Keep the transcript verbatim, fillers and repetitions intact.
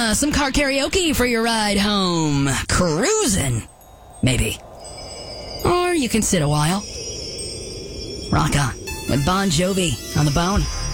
uh, some car karaoke for your ride home. Cruising, maybe. Or you can sit a while. Rock on with Bon Jovi on the bone.